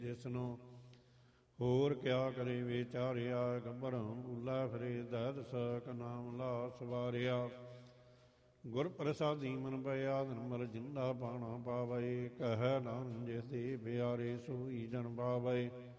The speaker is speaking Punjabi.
ਜਿਸਨੂੰ ਹੋਰ ਕਿਆ ਕਰੇ ਵਿਚਾਰਿਆ। ਗੰਭਰਮ ਬੁਲਾ ਫਿਰੇ ਦਹਿਦ ਸਕ ਨਾਮ ਲਾ ਸਵਾਰਿਆ। ਗੁਰ ਪ੍ਰਸਾਦੀ ਮਨ ਭਇਆ ਨਿਰਮਲ ਜਿੰਦਾ ਬਾਣਾ ਪਾਵੇ। ਕਹਿ ਨਾਨਕ ਜਿਸ ਦੇ ਪਿਆਰੇ ਸੋਈ ਜਨ ਪਾਵੇ।